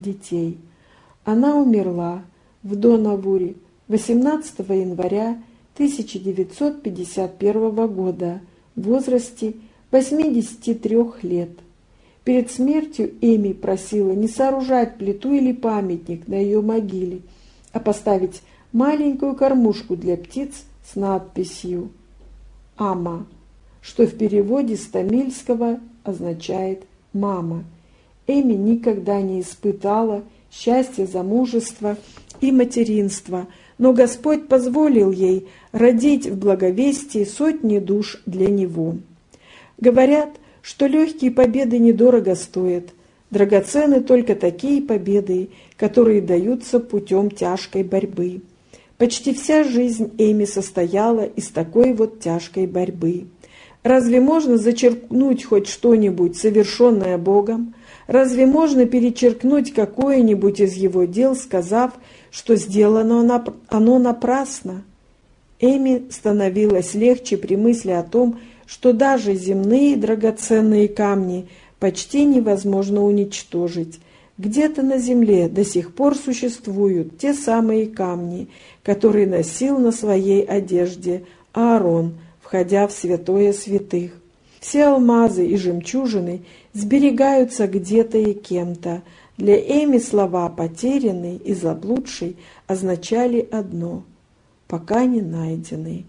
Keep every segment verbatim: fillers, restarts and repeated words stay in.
детей. Она умерла в Донавуре восемнадцатого января тысяча девятьсот пятьдесят первого года в возрасте восьмидесяти трёх лет. Перед смертью Эми просила не сооружать плиту или памятник на ее могиле, а поставить маленькую кормушку для птиц с надписью «Ама», что в переводе с тамильского означает «мама». Эми никогда не испытала счастья замужества и материнства, но Господь позволил ей родить в благовестии сотни душ для Него. Говорят, что легкие победы недорого стоят, драгоценны только такие победы, которые даются путем тяжкой борьбы. Почти вся жизнь Эми состояла из такой вот тяжкой борьбы. Разве можно зачеркнуть хоть что-нибудь, совершенное Богом? Разве можно перечеркнуть какое-нибудь из Его дел, сказав, что сделано оно напрасно? Эми становилось легче при мысли о том, что даже земные драгоценные камни почти невозможно уничтожить. Где-то на земле до сих пор существуют те самые камни, которые носил на своей одежде Аарон, входя в святое святых. Все алмазы и жемчужины сберегаются где-то и кем-то. Для Эми слова «потерянный» и «заблудший» означали одно – «пока не найденный».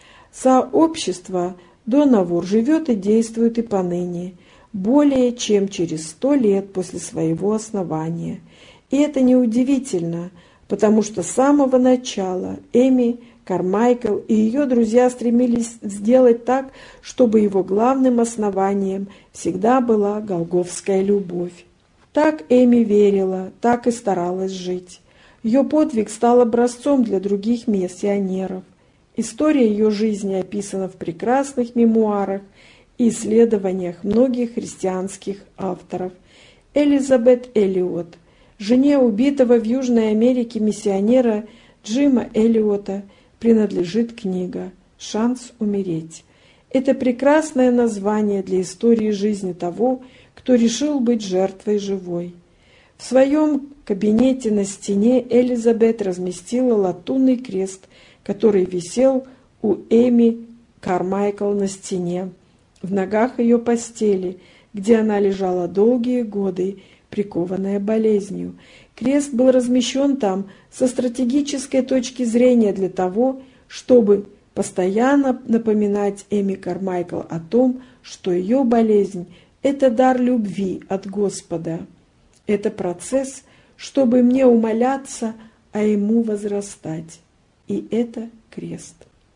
Сообщество Донавур живет и действует и поныне, более чем через сто лет после своего основания. И это неудивительно, потому что с самого начала Эми Кармайкл и ее друзья стремились сделать так, чтобы его главным основанием всегда была голгофская любовь. Так Эми верила, так и старалась жить. Ее подвиг стал образцом для других миссионеров. История ее жизни описана в прекрасных мемуарах и исследованиях многих христианских авторов. Элизабет Эллиот, жене убитого в Южной Америке миссионера Джима Эллиота, принадлежит книга «Шанс умереть». Это прекрасное название для истории жизни того, кто решил быть жертвой живой. В своем кабинете на стене Элизабет разместила латунный крест, который висел у Эми Кармайкл на стене, в ногах ее постели, где она лежала долгие годы, прикованная болезнью. Крест был размещен там со стратегической точки зрения для того, чтобы постоянно напоминать Эми Кармайкл о том, что ее болезнь – это дар любви от Господа. Это процесс, чтобы мне умоляться, а ему возрастать. И это крест.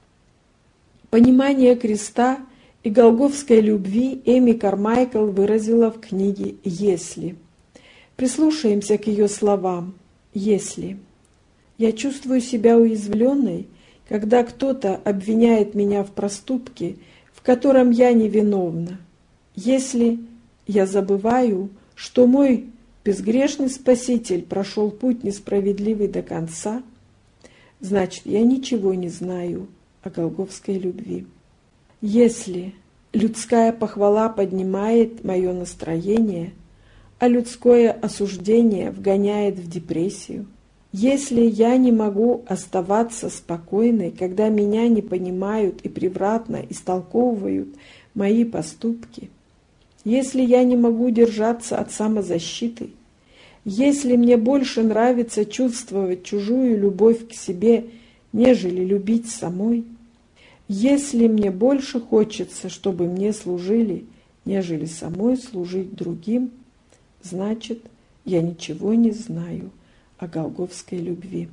Понимание креста и голгофской любви Эми Кармайкл выразила в книге «Если». Прислушаемся к ее словам. «Если я чувствую себя уязвленной, когда кто-то обвиняет меня в проступке, в котором я невиновна, если я забываю, что мой безгрешный Спаситель прошел путь несправедливый до конца, значит, я ничего не знаю о голгофской любви. Если людская похвала поднимает мое настроение, а людское осуждение вгоняет в депрессию, если я не могу оставаться спокойной, когда меня не понимают и превратно истолковывают мои поступки, если я не могу держаться от самозащиты, если мне больше нравится чувствовать чужую любовь к себе, нежели любить самой, если мне больше хочется, чтобы мне служили, нежели самой служить другим, значит, я ничего не знаю о голгофской любви.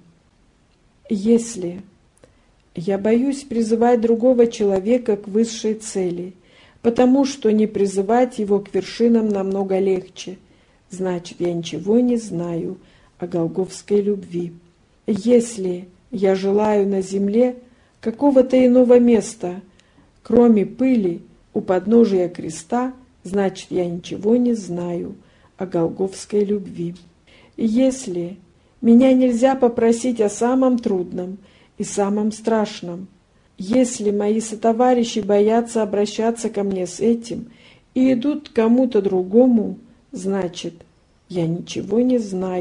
Если я боюсь призывать другого человека к высшей цели, потому что не призывать его к вершинам намного легче, значит, я ничего не знаю о голгофской любви. Если я желаю на земле какого-то иного места, кроме пыли у подножия креста, значит, я ничего не знаю о голгофской любви. Если меня нельзя попросить о самом трудном и самом страшном, если мои сотоварищи боятся обращаться ко мне с этим и идут к кому-то другому, значит, я ничего не знаю